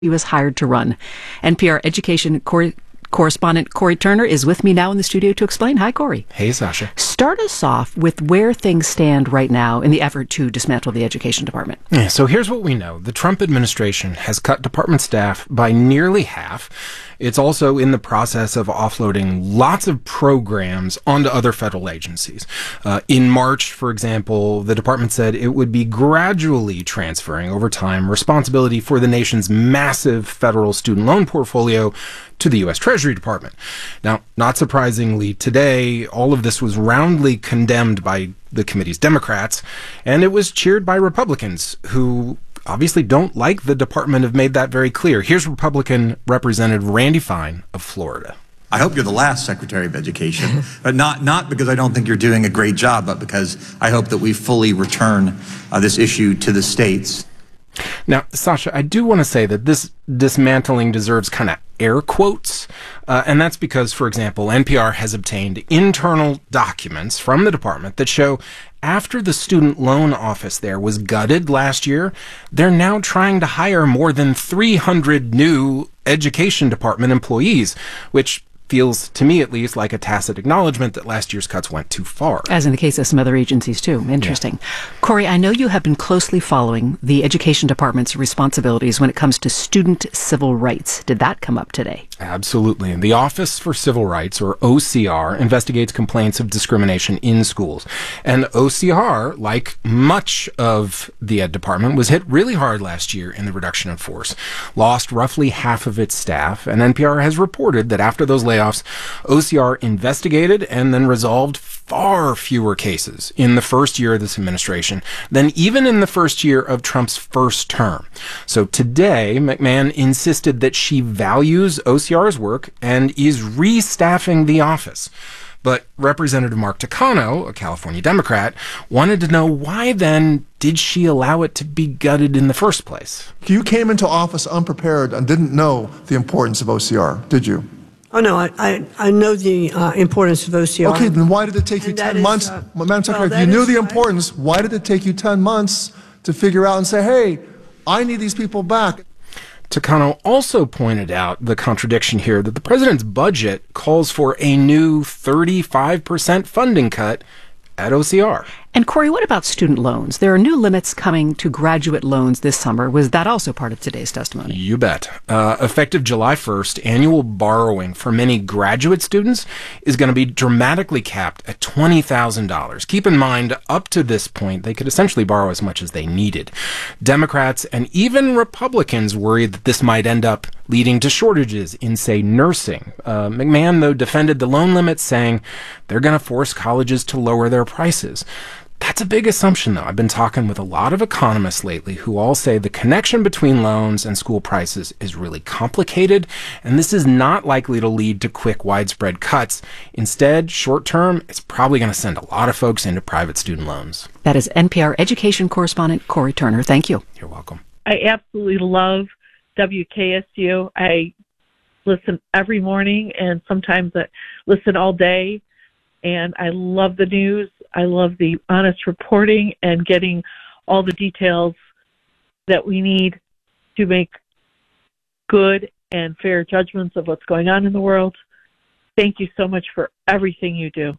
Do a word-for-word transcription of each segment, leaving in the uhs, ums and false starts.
he was hired to run. N P R education cor- correspondent Corey Turner is with me now in the studio to explain. Hi, Corey. Hey, Sasha. Start us off with where things stand right now in the effort to dismantle the education department. Yeah, so here's what we know. The Trump administration has cut department staff by nearly half. It's also in the process of offloading lots of programs onto other federal agencies. Uh, in March, for example, the department said it would be gradually transferring over time responsibility for the nation's massive federal student loan portfolio to the U S Treasury Department. Now, not surprisingly, today, all of this was roundly condemned by the committee's Democrats, and it was cheered by Republicans who obviously don't like the department, have made that very clear. Here's Republican Representative Randy Fine of Florida. I hope you're the last Secretary of Education, but not not because I don't think you're doing a great job, but because I hope that we fully return uh, this issue to the states. Now, Sasha, I do want to say that this dismantling deserves kind of air quotes, uh, and that's because, for example, N P R has obtained internal documents from the department that show after the student loan office there was gutted last year, they're now trying to hire more than three hundred new education department employees, which feels, to me at least, like a tacit acknowledgement that last year's cuts went too far. As in the case of some other agencies, too. Interesting. Yeah. Corey, I know you have been closely following the Education Department's responsibilities when it comes to student civil rights. Did that come up today? Absolutely. The Office for Civil Rights, or O C R, investigates complaints of discrimination in schools. And O C R, like much of the Ed Department, was hit really hard last year in the reduction in force, lost roughly half of its staff, and N P R has reported that after those layoffs, O C R investigated and then resolved far fewer cases in the first year of this administration than even in the first year of Trump's first term. So today, McMahon insisted that she values O C R's work and is restaffing the office. But Representative Mark Takano, a California Democrat, wanted to know why then did she allow it to be gutted in the first place? You came into office unprepared and didn't know the importance of O C R, did you? Oh, no, I, I, I know the uh, importance of O C R. Okay, then why did it take you And ten that is, months? uh, Madam Secretary, well, if you that knew is the why- importance, why did it take you ten months to figure out and say, hey, I need these people back? Takano also pointed out the contradiction here that the president's budget calls for a new thirty-five percent funding cut at O C R. And Corey, what about student loans? There are new limits coming to graduate loans this summer. Was that also part of today's testimony? You bet. Uh, effective July first, annual borrowing for many graduate students is going to be dramatically capped at twenty thousand dollars. Keep in mind, up to this point, they could essentially borrow as much as they needed. Democrats and even Republicans worried that this might end up leading to shortages in, say, nursing. Uh, McMahon, though, defended the loan limits, saying they're going to force colleges to lower their prices. That's a big assumption, though. I've been talking with a lot of economists lately who all say the connection between loans and school prices is really complicated, and this is not likely to lead to quick, widespread cuts. Instead, short term, it's probably going to send a lot of folks into private student loans. That is N P R education correspondent Corey Turner. Thank you. You're welcome. I absolutely love W K S U. I listen every morning, and sometimes I listen all day, and I love the news. I love the honest reporting and getting all the details that we need to make good and fair judgments of what's going on in the world. Thank you so much for everything you do.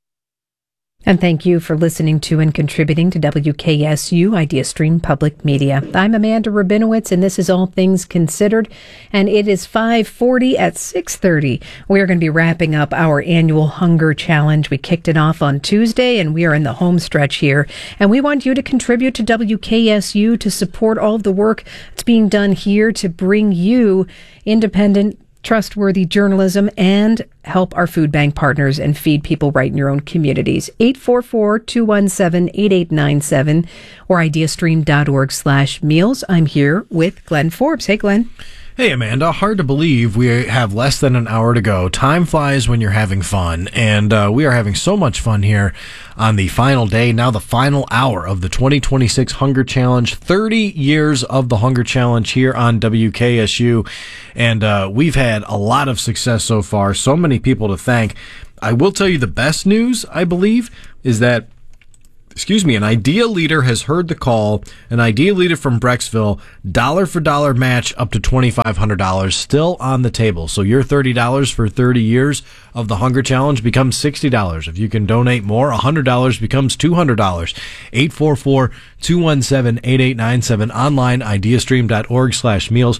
And thank you for listening to and contributing to W K S U IdeaStream Public Media. I'm Amanda Rabinowitz, and this is All Things Considered, and it is five forty at six thirty. We're going to be wrapping up our annual Hunger Challenge. We kicked it off on Tuesday, and we are in the home stretch here. And we want you to contribute to W K S U to support all of the work that's being done here to bring you independent, trustworthy journalism and help our food bank partners and feed people right in your own communities. eight four four, two one seven, eight eight nine seven or ideastream.org slash meals. I'm here with Glenn Forbes. Hey, Glenn. Hey, Amanda. Hard to believe we have less than an hour to go. Time flies when you're having fun, and uh, we are having so much fun here on the final day, now the final hour of the twenty twenty-six Hunger Challenge. thirty years of the Hunger Challenge here on W K S U, and uh, we've had a lot of success so far. So many people to thank. I will tell you the best news, I believe, is that excuse me, an Idea Leader has heard the call. An Idea Leader from Brecksville, dollar for dollar match up to twenty-five hundred dollars still on the table. So your thirty dollars for thirty years of the Hunger Challenge becomes sixty dollars. If you can donate more, one hundred dollars becomes two hundred dollars. eight four four, two one seven, eight eight nine seven, online, ideastream.org slash meals.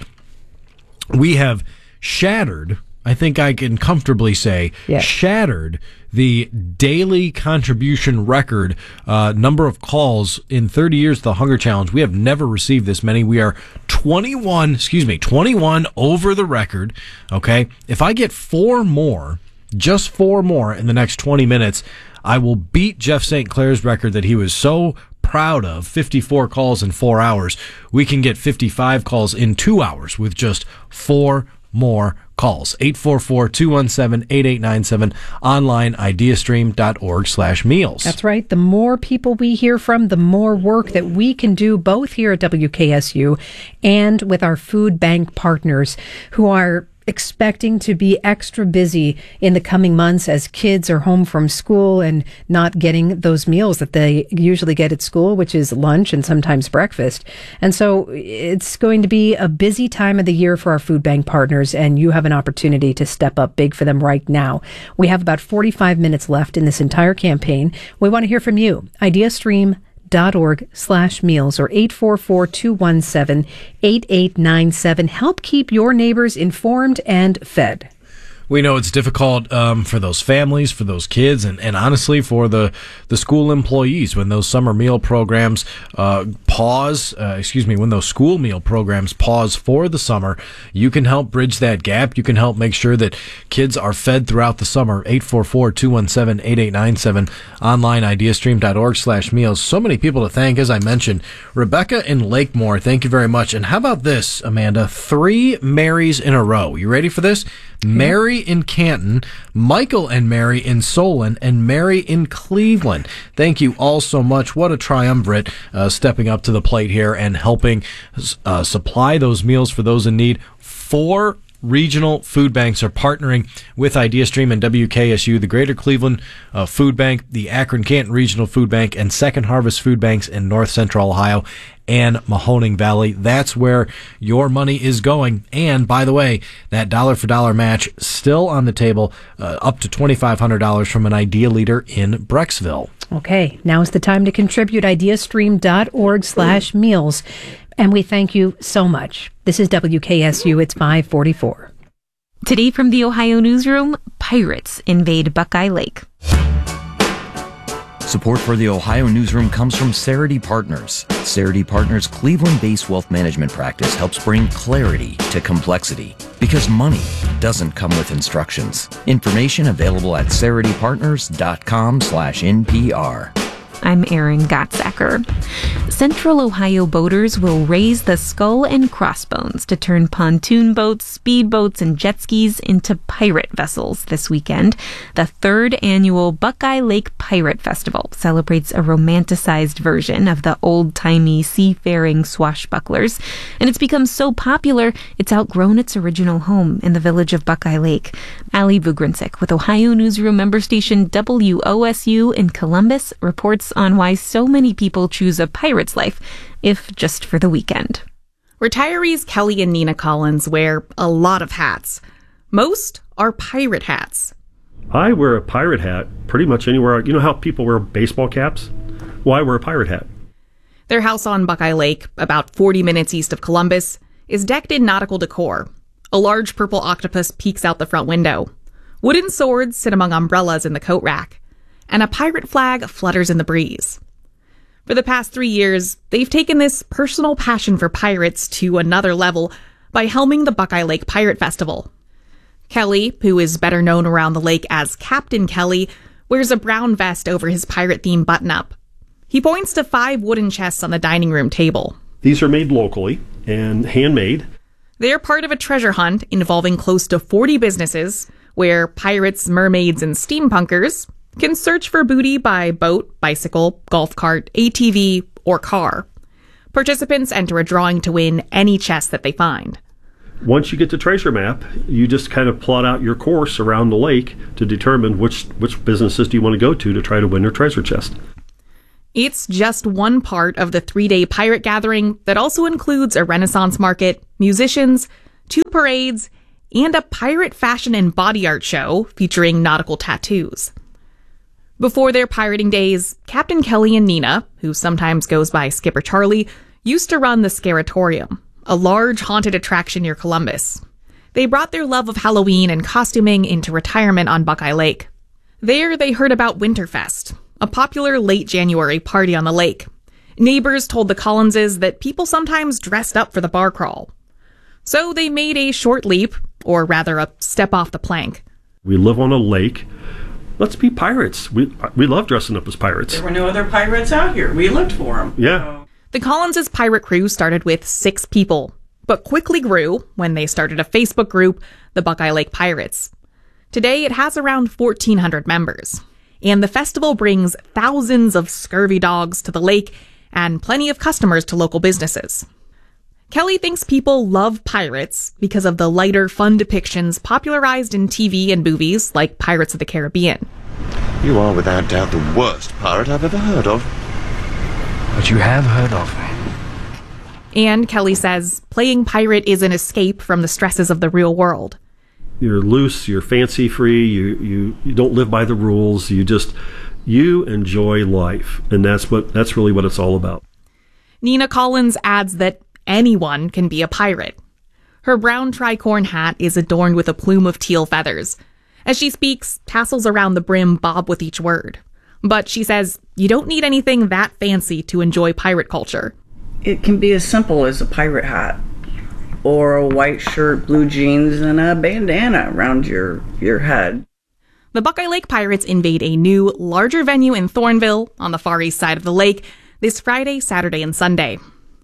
We have shattered, I think I can comfortably say, yes. shattered the daily contribution record, uh, number of calls in thirty years of the Hunger Challenge. We have never received this many. We are twenty-one, excuse me, twenty-one over the record. Okay. If I get four more, just four more in the next twenty minutes, I will beat Jeff Saint Clair's record that he was so proud of, fifty-four calls in four hours. We can get fifty-five calls in two hours with just four more calls. eight four four, two one seven, eight eight nine seven, online, ideastream.org slash meals. That's right. The more people we hear from, the more work that we can do both here at W K S U and with our food bank partners who are expecting to be extra busy in the coming months as kids are home from school and not getting those meals that they usually get at school, which is lunch and sometimes breakfast. And so it's going to be a busy time of the year for our food bank partners, and you have an opportunity to step up big for them right now. We have about forty-five minutes left in this entire campaign. We want to hear from you. IdeaStream dot org slash meals or eight four four, two one seven, eight eight nine seven. Help keep your neighbors informed and fed. We know it's difficult um, for those families, for those kids, and, and honestly for the, the school employees when those summer meal programs uh, pause, uh, excuse me, when those school meal programs pause for the summer. You can help bridge that gap. You can help make sure that kids are fed throughout the summer. eight four four, two one seven, eight eight nine seven, online, ideastream.org slash meals. So many people to thank, as I mentioned. Rebecca in Lakemore, thank you very much. And how about this, Amanda? Three Marys in a row. You ready for this? Mary in Canton, Michael and Mary in Solon, and Mary in Cleveland. Thank you all so much. What a triumvirate uh, stepping up to the plate here and helping uh, supply those meals for those in need. Four regional food banks are partnering with IdeaStream and W K S U, the Greater Cleveland uh, Food Bank, the Akron-Canton Regional Food Bank, and Second Harvest Food Banks in North Central Ohio and Mahoning Valley. That's where your money is going. And by the way, that dollar for dollar match still on the table, uh, up to twenty-five hundred dollars from an Idea Leader in Brecksville. Okay, now is the time to contribute. ideastream.org slash meals. And we thank you so much. This is W K S U. It's five forty-four. Today from the Ohio Newsroom, pirates invade Buckeye Lake. Support for the Ohio Newsroom comes from Cerity Partners. Cerity Partners' Cleveland-based wealth management practice helps bring clarity to complexity, because money doesn't come with instructions. Information available at ceritypartners.com slash NPR. I'm Erin Gottsacker. Central Ohio boaters will raise the skull and crossbones to turn pontoon boats, speedboats, and jet skis into pirate vessels this weekend. The third annual Buckeye Lake Pirate Festival celebrates a romanticized version of the old-timey seafaring swashbucklers, and it's become so popular it's outgrown its original home in the village of Buckeye Lake. Ali Vugrinsic with Ohio Newsroom member station W O S U in Columbus reports on why so many people choose a pirate's life, if just for the weekend. Retirees Kelly and Nina Collins wear a lot of hats. Most are pirate hats. I wear a pirate hat pretty much anywhere. You know how people wear baseball caps? Well, I wear a pirate hat. Their house on Buckeye Lake, about forty minutes east of Columbus, is decked in nautical decor. A large purple octopus peeks out the front window. Wooden swords sit among umbrellas in the coat rack. And a pirate flag flutters in the breeze. For the past three years, they've taken this personal passion for pirates to another level by helming the Buckeye Lake Pirate Festival. Kelly, who is better known around the lake as Captain Kelly, wears a brown vest over his pirate-themed button-up. He points to five wooden chests on the dining room table. These are made locally and handmade. They're part of a treasure hunt involving close to forty businesses, where pirates, mermaids, and steampunkers can search for booty by boat, bicycle, golf cart, A T V, or car. Participants enter a drawing to win any chest that they find. Once you get the treasure map, you just kind of plot out your course around the lake to determine which which businesses do you want to go to to try to win their treasure chest. It's just one part of the three-day pirate gathering that also includes a Renaissance market, musicians, two parades, and a pirate fashion and body art show featuring nautical tattoos. Before their pirating days, Captain Kelly and Nina, who sometimes goes by Skipper Charlie, used to run the Scaratorium, a large haunted attraction near Columbus. They brought their love of Halloween and costuming into retirement on Buckeye Lake. There, they heard about Winterfest, a popular late January party on the lake. Neighbors told the Collinses that people sometimes dressed up for the bar crawl. So they made a short leap, or rather a step off the plank. We live on a lake. Let's be pirates. We we love dressing up as pirates. There were no other pirates out here. We looked for them. Yeah. The Collinses' pirate crew started with six people, but quickly grew when they started a Facebook group, the Buckeye Lake Pirates. Today, it has around fourteen hundred members. And the festival brings thousands of scurvy dogs to the lake and plenty of customers to local businesses. Kelly thinks people love pirates because of the lighter, fun depictions popularized in T V and movies like Pirates of the Caribbean. You are without doubt the worst pirate I've ever heard of. But you have heard of. And Kelly says playing pirate is an escape from the stresses of the real world. You're loose, you're fancy free, you, you, you don't live by the rules, you just, you enjoy life. And that's what, that's really what it's all about. Nina Collins adds that anyone can be a pirate. Her brown tricorn hat is adorned with a plume of teal feathers. As she speaks, tassels around the brim bob with each word. But she says you don't need anything that fancy to enjoy pirate culture. It can be as simple as a pirate hat, or a white shirt, blue jeans, and a bandana around your, your head. The Buckeye Lake Pirates invade a new, larger venue in Thornville on the far east side of the lake this Friday, Saturday, and Sunday.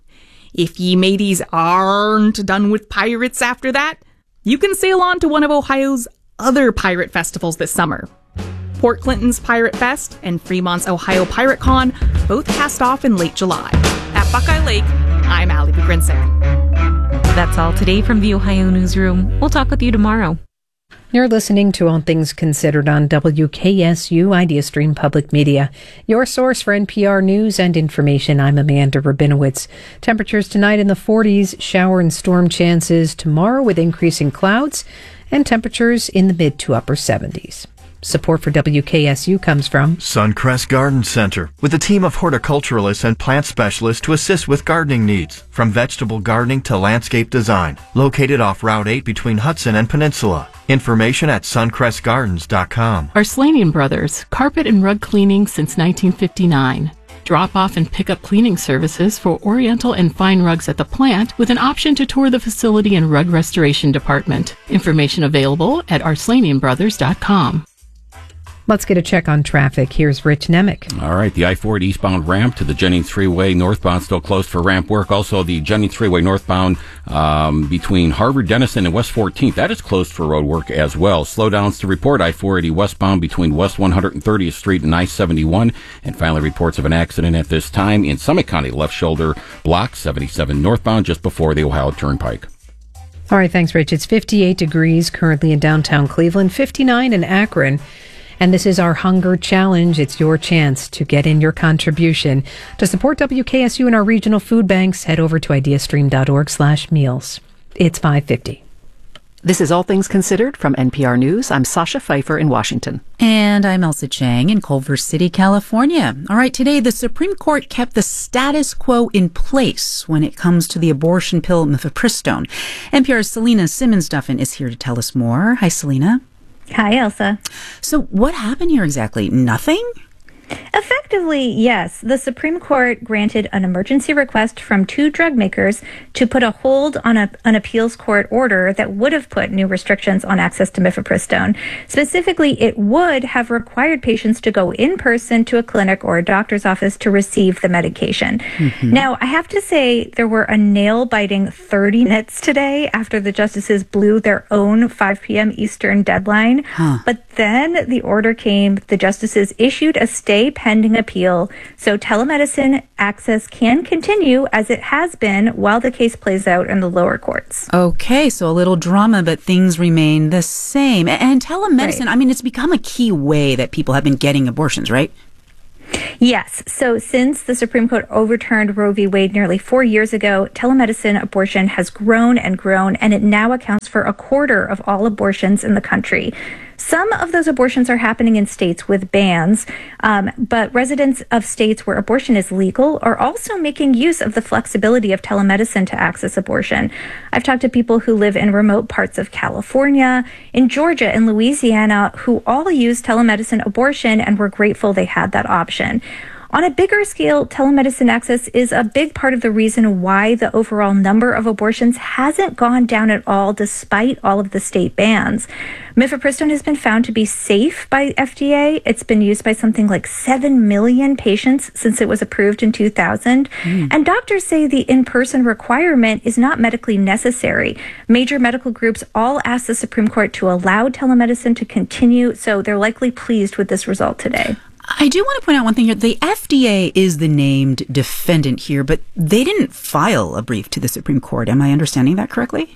If ye mateys aren't done with pirates after that, you can sail on to one of Ohio's other pirate festivals this summer. Port Clinton's Pirate Fest and Fremont's Ohio Pirate Con both cast off in late July. At Buckeye Lake, I'm Allie Pogrinsick. That's all today from the Ohio Newsroom. We'll talk with you tomorrow. You're listening to All Things Considered on W K S U IdeaStream Public Media, your source for N P R news and information. I'm Amanda Rabinowitz. Temperatures tonight in the forties, shower and storm chances tomorrow with increasing clouds, and temperatures in the mid to upper seventies. Support for W K S U comes from Suncrest Garden Center, with a team of horticulturalists and plant specialists to assist with gardening needs, from vegetable gardening to landscape design. Located off Route eight between Hudson and Peninsula. Information at suncrest gardens dot com. Arslanian Brothers, carpet and rug cleaning since nineteen fifty-nine. Drop-off and pick-up cleaning services for Oriental and fine rugs at the plant, with an option to tour the facility and rug restoration department. Information available at arslanian brothers dot com. Let's get a check on traffic. Here's Rich Nemick. All right, the I forty eastbound ramp to the Jennings Freeway northbound still closed for ramp work. Also, the Jennings Freeway northbound um, between Harvard, Denison, and West fourteenth, that is closed for road work as well. Slowdowns to report: I four eighty westbound between West one hundred thirtieth Street and I seventy-one. And finally, reports of an accident at this time in Summit County, left shoulder block seventy-seven northbound just before the Ohio Turnpike. All right, thanks, Rich. It's fifty-eight degrees currently in downtown Cleveland, fifty-nine in Akron. And this is our Hunger Challenge. It's your chance to get in your contribution. To support W K S U and our regional food banks, head over to ideastream.org slash meals. It's five fifty. This is All Things Considered from N P R News. I'm Sasha Pfeiffer in Washington. And I'm Elsa Chang in Culver City, California. All right, today the Supreme Court kept the status quo in place when it comes to the abortion pill mifepristone. N P R's Selena Simmons-Duffin is here to tell us more. Hi, Selena. Hi, Elsa. So what happened here exactly? Nothing? Effectively, yes. The Supreme Court granted an emergency request from two drug makers to put a hold on a, an appeals court order that would have put new restrictions on access to mifepristone. Specifically, it would have required patients to go in person to a clinic or a doctor's office to receive the medication. Mm-hmm. Now, I have to say there were a nail-biting thirty minutes today after the justices blew their own five p.m. Eastern deadline. Huh. But then the order came, the justices issued a stay pending appeal, so telemedicine access can continue as it has been while the case plays out in the lower courts. Okay, so a little drama, but things remain the same. And telemedicine, right. I mean, it's become a key way that people have been getting abortions, right? Yes. So since the Supreme Court overturned Roe v. Wade nearly four years ago, telemedicine abortion has grown and grown, and it now accounts for a quarter of all abortions in the country. Some of those abortions are happening in states with bans, um, but residents of states where abortion is legal are also making use of the flexibility of telemedicine to access abortion. I've talked to people who live in remote parts of California, in Georgia, and Louisiana, who all use telemedicine abortion and were grateful they had that option. On a bigger scale, telemedicine access is a big part of the reason why the overall number of abortions hasn't gone down at all, despite all of the state bans. Mifepristone has been found to be safe by F D A. It's been used by something like seven million patients since it was approved in two thousand. Mm. And doctors say the in-person requirement is not medically necessary. Major medical groups all asked the Supreme Court to allow telemedicine to continue, so they're likely pleased with this result today. I do want to point out one thing here. The F D A is the named defendant here, but they didn't file a brief to the Supreme Court. Am I understanding that correctly?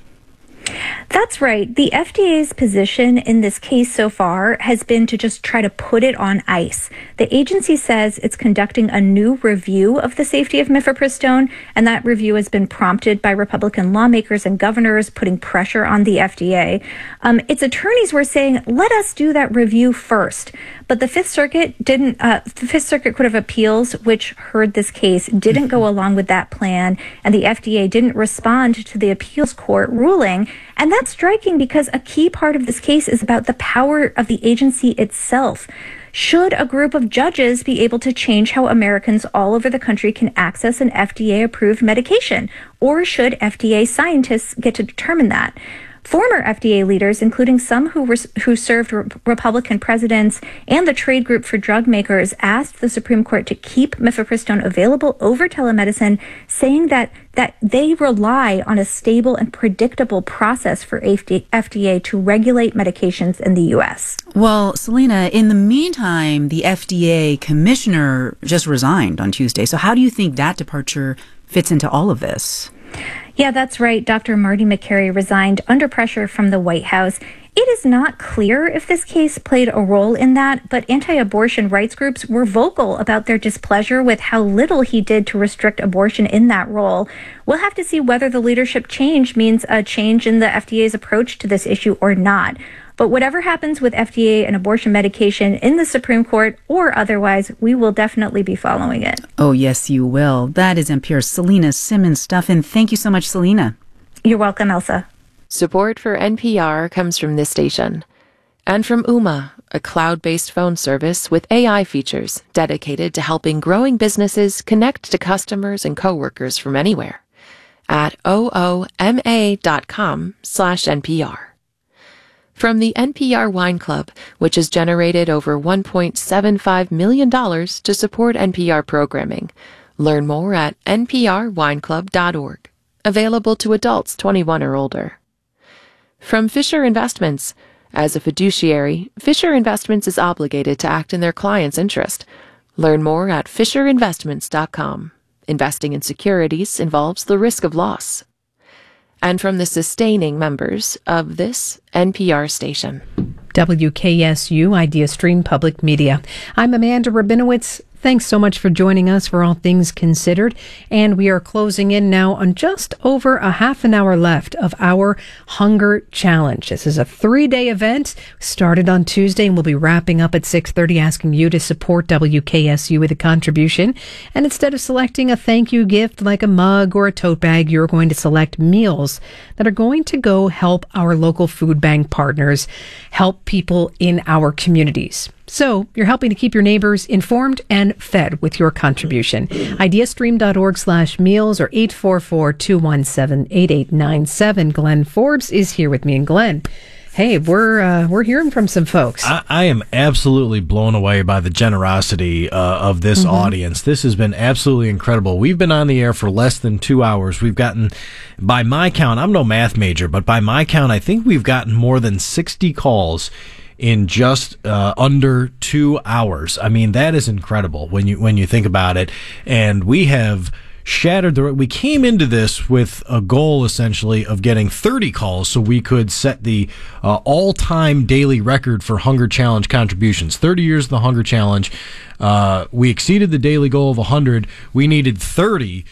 That's right. The F D A's position in this case so far has been to just try to put it on ice. The agency says it's conducting a new review of the safety of mifepristone, and that review has been prompted by Republican lawmakers and governors putting pressure on the F D A. Um, its attorneys were saying, let us do that review first. But the Fifth Circuit didn't, uh, the Fifth Circuit Court of Appeals, which heard this case, didn't go along with that plan, and the F D A didn't respond to the appeals court ruling. And that's striking because a key part of this case is about the power of the agency itself. Should a group of judges be able to change how Americans all over the country can access an F D A-approved medication? Or should F D A scientists get to determine that? Former F D A leaders, including some who were, who served re- Republican presidents and the Trade Group for Drug Makers, asked the Supreme Court to keep mifepristone available over telemedicine, saying that that they rely on a stable and predictable process for F D A to regulate medications in the U S. Well, Selena, in the meantime, the F D A commissioner just resigned on Tuesday. So how do you think that departure fits into all of this? Yeah, that's right. Doctor Marty Makary resigned under pressure from the White House. It is not clear if this case played a role in that, but anti-abortion rights groups were vocal about their displeasure with how little he did to restrict abortion in that role. We'll have to see whether the leadership change means a change in the F D A's approach to this issue or not. But whatever happens with F D A and abortion medication in the Supreme Court or otherwise, we will definitely be following it. Oh, yes, you will. That is N P R's Selena Simmons-Stuffin. Thank you so much, Selena. You're welcome, Elsa. Support for N P R comes from this station and from Ooma, a cloud-based phone service with A I features dedicated to helping growing businesses connect to customers and coworkers from anywhere at ooma.com slash NPR. From the N P R Wine Club, which has generated over one point seven five million dollars to support N P R programming. Learn more at n p r wine club dot org. Available to adults twenty-one or older. From Fisher Investments. As a fiduciary, Fisher Investments is obligated to act in their client's interest. Learn more at fisher investments dot com. Investing in securities involves the risk of loss. And from the sustaining members of this N P R station. W K S U Idea Stream Public Media. I'm Amanda Rabinowitz. Thanks so much for joining us for All Things Considered. And we are closing in now on just over a half an hour left of our Hunger Challenge. This is a three-day event. Started on Tuesday and we'll be wrapping up at six thirty, asking you to support W K S U with a contribution. And instead of selecting a thank you gift like a mug or a tote bag, you're going to select meals that are going to go help our local food bank partners, help people in our communities. So you're helping to keep your neighbors informed and fed with your contribution. Ideastream.org slash meals or eight four four, two one seven, eight eight nine seven. Glenn Forbes is here with me. And Glenn, hey, we're uh, we're hearing from some folks. I, I am absolutely blown away by the generosity uh, of this mm-hmm. audience. This has been absolutely incredible. We've been on the air for less than two hours. We've gotten, by my count, I'm no math major, but by my count, I think we've gotten more than sixty calls in just uh, under two hours. I mean, that is incredible when you when you think about it. And we have shattered the. We came into this with a goal essentially of getting thirty calls so we could set the uh, all-time daily record for Hunger Challenge contributions. thirty years of the Hunger Challenge. Uh, we exceeded the daily goal of one hundred. We needed thirty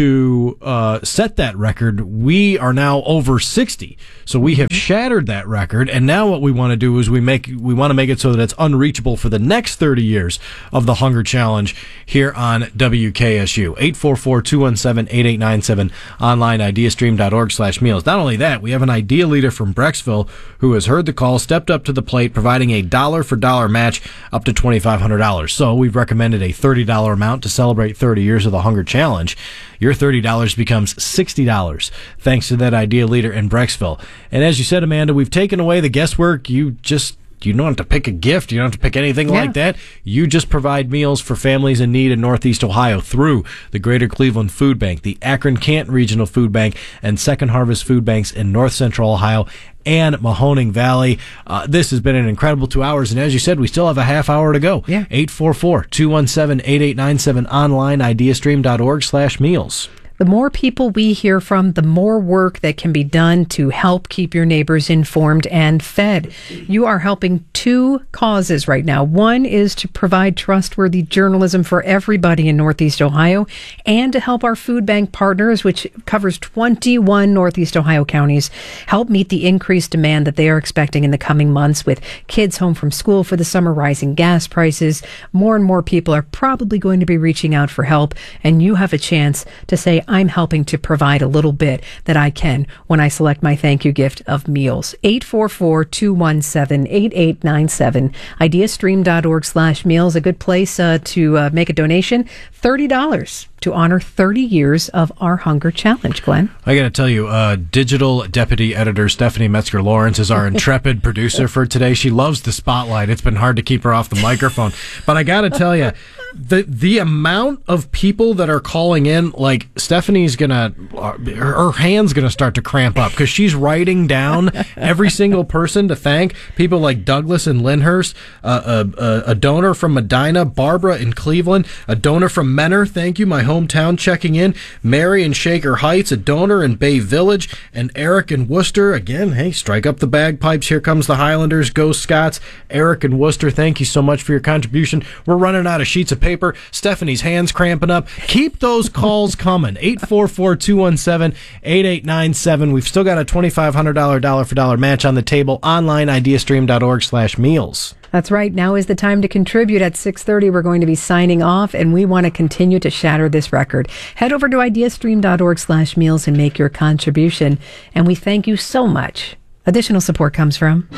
to uh, set that record. We are now over sixty, so we have shattered that record. And now what we want to do is we make we want to make it so that it's unreachable for the next thirty years of the Hunger Challenge here on W K S U. eight four four, two one seven, eight eight nine seven, online ideastream.org slash meals. Not only that, we have an idea leader from Brecksville who has heard the call, stepped up to the plate, providing a dollar for dollar match up to twenty-five hundred dollars. So we've recommended a thirty dollars amount to celebrate thirty years of the Hunger Challenge. Your thirty dollars becomes sixty dollars thanks to that idea leader in Brecksville. And as you said, Amanda, we've taken away the guesswork. You just You don't have to pick a gift. You don't have to pick anything yeah. like that. You just provide meals for families in need in Northeast Ohio through the Greater Cleveland Food Bank, the Akron-Canton Regional Food Bank, and Second Harvest Food Banks in North Central Ohio and Mahoning Valley. Uh, this has been an incredible two hours. And as you said, we still have a half hour to go. Yeah. eight four four, two one seven, eight eight nine seven, online, ideastream.org slash meals. The more people we hear from, the more work that can be done to help keep your neighbors informed and fed. You are helping two causes right now. One is to provide trustworthy journalism for everybody in Northeast Ohio and to help our food bank partners, which covers twenty-one Northeast Ohio counties, help meet the increased demand that they are expecting in the coming months with kids home from school for the summer, rising gas prices. More and more people are probably going to be reaching out for help, and you have a chance to say, I'm helping to provide a little bit that I can when I select my thank you gift of meals. eight four four, two one seven, eight eight nine seven. ideastream.org slash meals. A good place uh, to uh, make a donation. thirty dollars to honor thirty years of our Hunger Challenge, Glenn. I got to tell you, uh, digital deputy editor Stephanie Metzger-Lawrence is our intrepid producer for today. She loves the spotlight. It's been hard to keep her off the microphone. But I got to tell you, the the amount of people that are calling in, like Stephanie's gonna, uh, her, her hand's gonna start to cramp up because she's writing down every single person to thank. People like Douglas in Lyndhurst, uh, a, a, a donor from Medina, Barbara in Cleveland, a donor from Menor, thank you, my hometown, checking in. Mary in Shaker Heights, a donor in Bay Village, and Eric in Worcester. Again, hey, strike up the bagpipes. Here comes the Highlanders. Go Scots. Eric in Worcester, thank you so much for your contribution. We're running out of sheets of paper. Stephanie's hands cramping up. Keep those calls coming. eight four four, two one seven, eight eight nine seven. We've still got a twenty-five hundred dollars dollar for dollar match on the table. Online, ideastream.org slash meals. That's right. Now is the time to contribute. At six thirty, we're going to be signing off, and we want to continue to shatter this record. Head over to ideastream.org slash meals and make your contribution. And we thank you so much. Additional support comes from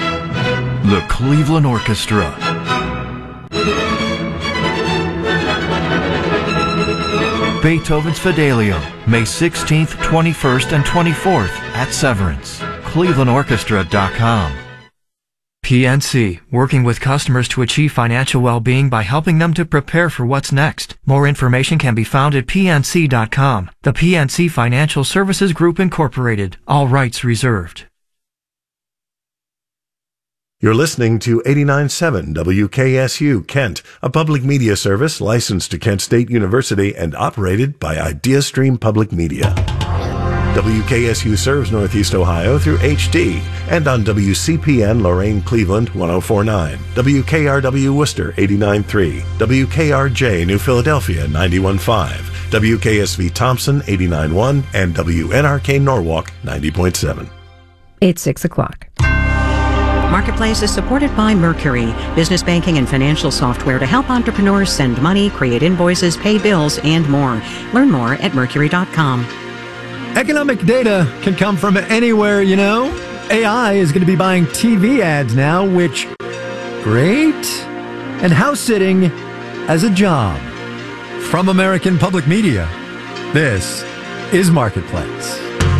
the Cleveland Orchestra. Beethoven's Fidelio, May sixteenth, twenty-first, and twenty-fourth at Severance. Cleveland Orchestra dot com. P N C, working with customers to achieve financial well-being by helping them to prepare for what's next. More information can be found at P N C dot com. The P N C Financial Services Group Incorporated. All rights reserved. You're listening to eighty-nine point seven W K S U Kent, a public media service licensed to Kent State University and operated by IdeaStream Public Media. W K S U serves Northeast Ohio through H D and on W C P N Lorain Cleveland one oh four point nine, W K R W Worcester eighty-nine point three, W K R J New Philadelphia ninety-one point five, W K S V Thompson eighty-nine point one, and W N R K Norwalk ninety point seven. It's six o'clock. Marketplace is supported by Mercury, business banking and financial software to help entrepreneurs send money, create invoices, pay bills, and more. Learn more at mercury dot com. Economic data can come from anywhere, you know. A I is going to be buying T V ads now, which, great. And house sitting as a job. From American Public Media, this is Marketplace.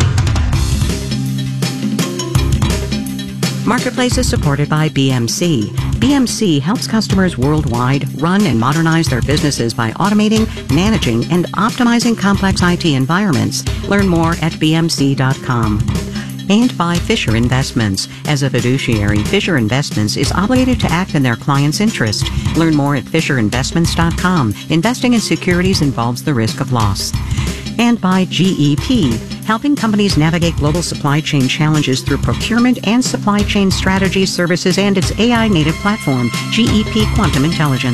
Marketplace is supported by B M C. B M C helps customers worldwide run and modernize their businesses by automating, managing, and optimizing complex I T environments. Learn more at B M C dot com. And by Fisher Investments. As a fiduciary, Fisher Investments is obligated to act in their client's interest. Learn more at fisher investments dot com. Investing in securities involves the risk of loss. And by G E P, helping companies navigate global supply chain challenges through procurement and supply chain strategy services and its A I-native platform, G E P Quantum Intelligence.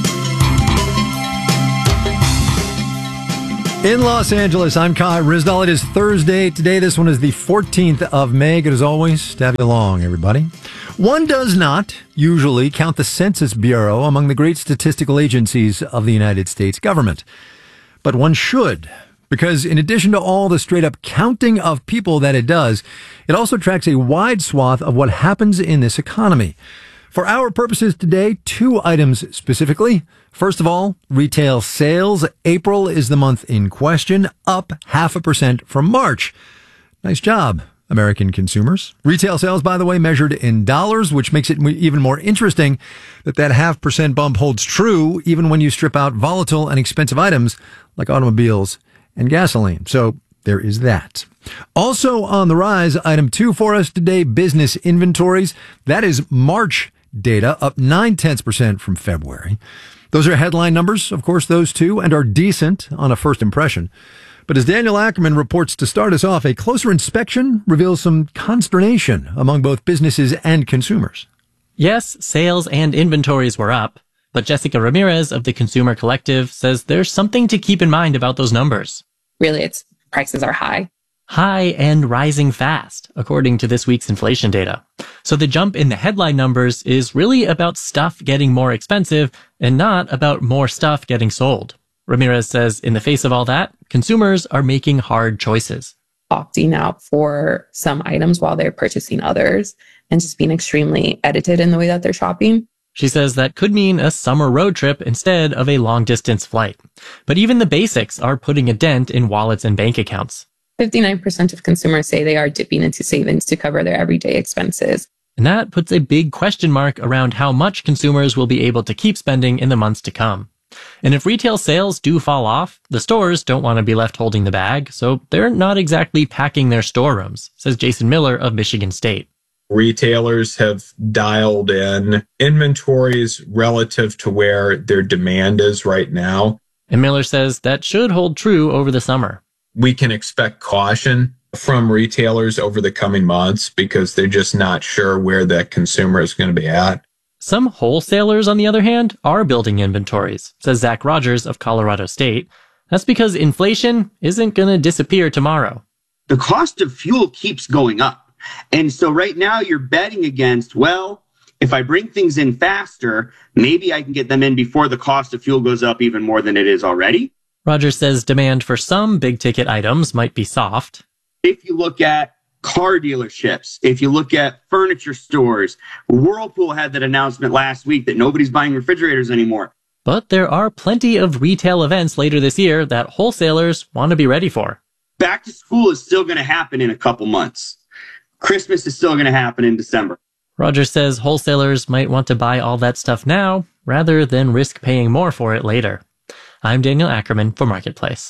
In Los Angeles, I'm Kai Rizdal. It is Thursday today. This one is the fourteenth of May. Good as always to have you along, everybody. One does not usually count the Census Bureau among the great statistical agencies of the United States government. But one should, because in addition to all the straight-up counting of people that it does, it also tracks a wide swath of what happens in this economy. For our purposes today, two items specifically. First of all, retail sales. April is the month in question, up half a percent from March. Nice job, American consumers. Retail sales, by the way, measured in dollars, which makes it even more interesting that that half percent bump holds true even when you strip out volatile and expensive items like automobiles and gasoline. So there is that. Also on the rise, item two for us today, business inventories. That is March data, up nine tenths percent from February. Those are headline numbers, of course, those two, and are decent on a first impression. But as Daniel Ackerman reports to start us off, a closer inspection reveals some consternation among both businesses and consumers. Yes, sales and inventories were up, but Jessica Ramirez of the Consumer Collective says there's something to keep in mind about those numbers. Really, it's prices are high. High and rising fast, according to this week's inflation data. So the jump in the headline numbers is really about stuff getting more expensive and not about more stuff getting sold. Ramirez says in the face of all that, consumers are making hard choices. Opting out for some items while they're purchasing others and just being extremely edited in the way that they're shopping. She says that could mean a summer road trip instead of a long-distance flight. But even the basics are putting a dent in wallets and bank accounts. fifty-nine percent of consumers say they are dipping into savings to cover their everyday expenses. And that puts a big question mark around how much consumers will be able to keep spending in the months to come. And if retail sales do fall off, the stores don't want to be left holding the bag, so they're not exactly packing their storerooms, says Jason Miller of Michigan State. Retailers have dialed in inventories relative to where their demand is right now. And Miller says that should hold true over the summer. We can expect caution from retailers over the coming months because they're just not sure where that consumer is going to be at. Some wholesalers, on the other hand, are building inventories, says Zach Rogers of Colorado State. That's because inflation isn't going to disappear tomorrow. The cost of fuel keeps going up. And so right now you're betting against, well, if I bring things in faster, maybe I can get them in before the cost of fuel goes up even more than it is already. Rogers says demand for some big-ticket items might be soft. If you look at car dealerships, if you look at furniture stores, Whirlpool had that announcement last week that nobody's buying refrigerators anymore. But there are plenty of retail events later this year that wholesalers want to be ready for. Back to school is still going to happen in a couple months. Christmas is still going to happen in December. Rogers says wholesalers might want to buy all that stuff now rather than risk paying more for it later. I'm Daniel Ackerman for Marketplace.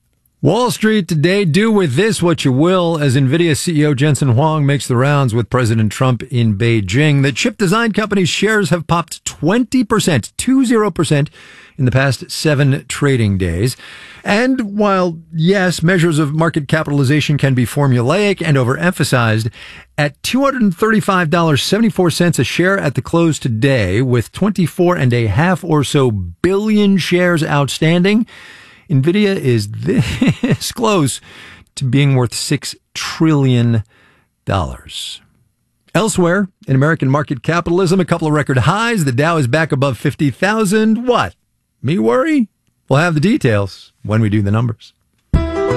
Wall Street today, do with this what you will, as NVIDIA C E O Jensen Huang makes the rounds with President Trump in Beijing. The chip design company's shares have popped twenty percent, twenty percent in the past seven trading days. And while, yes, measures of market capitalization can be formulaic and overemphasized, at two hundred thirty-five dollars and seventy-four cents a share at the close today, with twenty-four and a half or so billion shares outstanding, NVIDIA is this close to being worth six trillion dollars. Elsewhere, in American market capitalism, a couple of record highs. The Dow is back above fifty thousand. What? Me worry? We'll have the details when we do the numbers.